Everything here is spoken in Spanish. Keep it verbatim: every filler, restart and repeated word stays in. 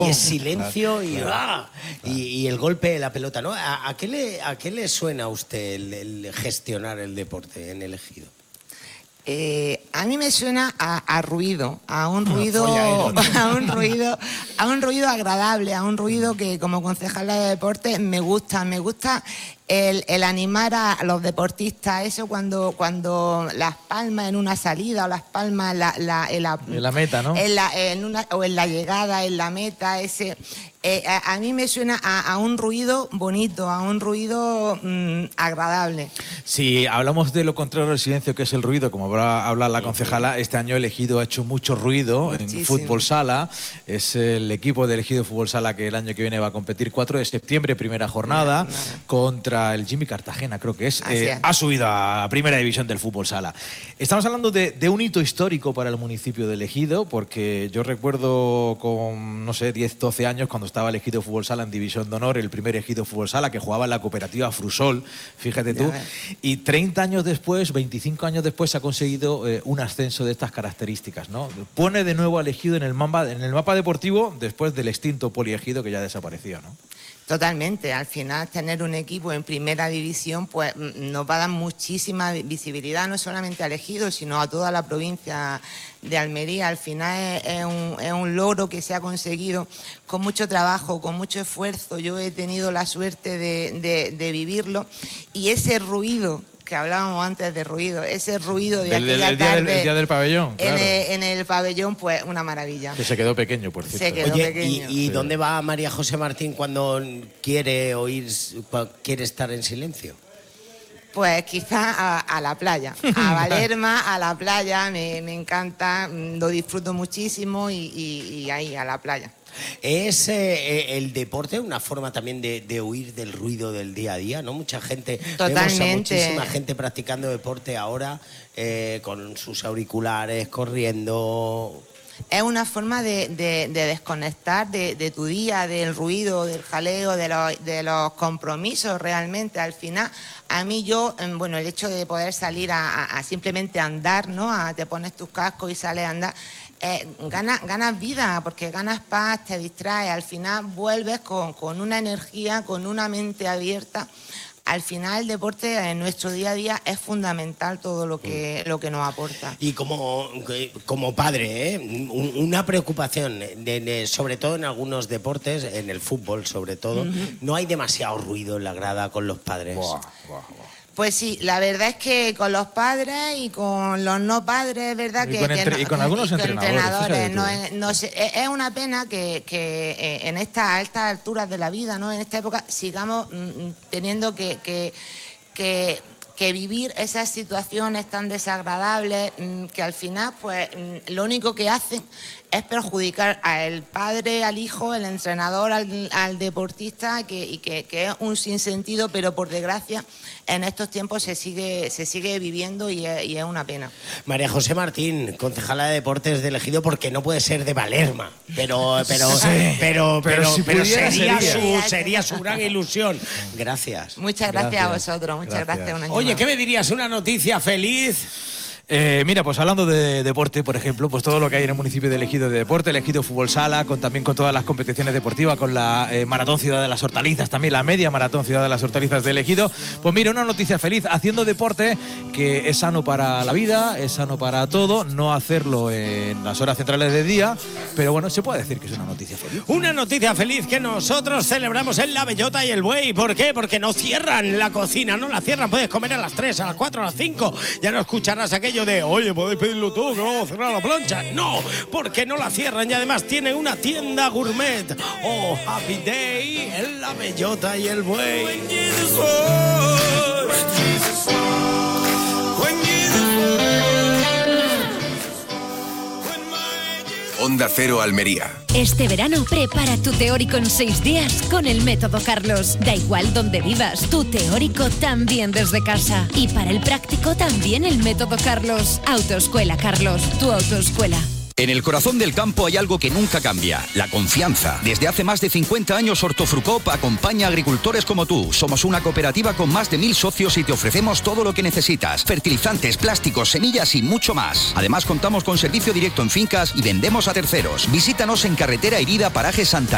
Y es silencio y, ¡ah! y, y el golpe de la pelota, ¿no? ¿A, a, qué, le, a qué le suena a usted el, el gestionar el deporte en el Ejido? Eh, a mí me suena a, a ruido, a un ruido, No, a un ruido, a un ruido agradable, a un ruido que como concejala de deporte me gusta, me gusta el, el animar a los deportistas, eso cuando, cuando las palmas en una salida o las palmas la, la, en, la, en la meta, ¿no? En la, en una, o en la llegada, en la meta, ese. Eh, a, a mí me suena a, a un ruido bonito, a un ruido mmm, agradable. Si hablamos de lo contrario del silencio, que es el ruido, como habrá hablar la concejala, este año el Ejido ha hecho mucho ruido Muchísimo. en fútbol sala. Es el equipo del Ejido Fútbol Sala que el año que viene va a competir cuatro de septiembre, primera jornada, no, no. contra el Jimmy Cartagena, creo que es. Eh, es. Ha subido a primera división del fútbol sala. Estamos hablando de, de un hito histórico para el municipio del Ejido, porque yo recuerdo con, no sé, diez, doce años, cuando estaba el Ejido Fútbol Sala en División de Honor, el primer Ejido Fútbol Sala que jugaba en la cooperativa Frusol, fíjate tú, y treinta años después, veinticinco años después, se ha conseguido eh, un ascenso de estas características, ¿no? Pone de nuevo al Ejido en el mapa, en el mapa deportivo después del extinto Poliejido que ya desapareció, ¿no? Totalmente, al final tener un equipo en primera división pues nos va a dar muchísima visibilidad, no solamente al Ejido, sino a toda la provincia de Almería. Al final es, es, un, es un logro que se ha conseguido con mucho trabajo, con mucho esfuerzo. Yo he tenido la suerte de, de, de vivirlo y ese ruido que hablábamos antes de ruido, ese ruido de el, aquella el, el día tarde del, el día del pabellón, claro. en, el, en el pabellón, pues una maravilla. Que se quedó pequeño, por cierto. Se quedó Oye, pequeño. ¿y, y sí. dónde va María José Martín cuando quiere oír, quiere estar en silencio? Pues quizás a, a la playa, a Valerma, a la playa, me, me encanta, lo disfruto muchísimo y, y, y ahí, a la playa. ¿Es eh, el deporte una forma también de, de huir del ruido del día a día? ¿No? Mucha gente, Totalmente. Vemos a muchísima gente practicando deporte ahora eh, con sus auriculares, corriendo. Es una forma de, de, de desconectar de, de tu día, del ruido, del jaleo, de los, de los compromisos realmente. Al final, a mí yo, bueno, el hecho de poder salir a, a, a simplemente andar, ¿no? A, te pones tus cascos y sales a andar. Eh, ganas, ganas vida, porque ganas paz, te distraes, al final vuelves con, con una energía, con una mente abierta. Al final el deporte en nuestro día a día es fundamental todo lo que, lo que nos aporta. Y como, como padre, ¿eh? una preocupación, de, de, sobre todo en algunos deportes, en el fútbol sobre todo, uh-huh. no hay demasiado ruido en la grada con los padres. Buah, buah, buah. Pues sí, la verdad es que con los padres y con los no padres, ¿verdad? Y que, con, que entre, no, y con algunos y con entrenadores. entrenadores no es, no sé, es una pena que, que en estas altas alturas de la vida, ¿no? En esta época sigamos mm, teniendo que, que, que, que vivir esas situaciones tan desagradables mm, que al final, pues, mm, lo único que hacen es perjudicar al padre, al hijo, al entrenador, al, al deportista, que, y que, que es un sinsentido, pero por desgracia en estos tiempos se sigue, se sigue viviendo y es, y es una pena. María José Martín, concejala de deportes del Ejido, porque no puede ser de Valerma, pero, pero, sí, pero, pero, pero, si pero pudiera, sería, sería. Su, sería su gran ilusión. Gracias. Muchas gracias, Gracias. a vosotros, muchas gracias. Gracias. Un año Oye, más. ¿qué me dirías? ¿Una noticia feliz? Eh, mira, pues hablando de deporte, por ejemplo, pues todo lo que hay en el municipio de Ejido de deporte, el Ejido Fútbol Sala, con, también con todas las competiciones deportivas, con la eh, Maratón Ciudad de las Hortalizas, también la media Maratón Ciudad de las Hortalizas del Ejido. Pues mira, una noticia feliz, haciendo deporte que es sano para la vida, es sano para todo, no hacerlo en las horas centrales del día, pero bueno, se puede decir que es una noticia feliz. Una noticia feliz que nosotros celebramos en La Bellota y el Buey. ¿Por qué? Porque no cierran la cocina, no la cierran, puedes comer a las tres, a las cuatro, a las cinco. Ya no escucharás aquello de, oye, podéis pedirlo todo, que no vamos a cerrar la plancha. No, porque no la cierran y además tienen una tienda gourmet. Oh, Happy Day en La Bellota y el Buey. Onda Cero Almería. Este verano prepara tu teórico en seis días con el método Carlos. Da igual donde vivas, tu teórico también desde casa. Y para el práctico también el método Carlos. Autoescuela Carlos, tu autoescuela. En el corazón del campo hay algo que nunca cambia, la confianza. Desde hace más de cincuenta años Hortofrucop acompaña a agricultores como tú. Somos una cooperativa con más de mil socios y te ofrecemos todo lo que necesitas. Fertilizantes, plásticos, semillas y mucho más. Además contamos con servicio directo en fincas y vendemos a terceros. Visítanos en Carretera Herida, Paraje Santa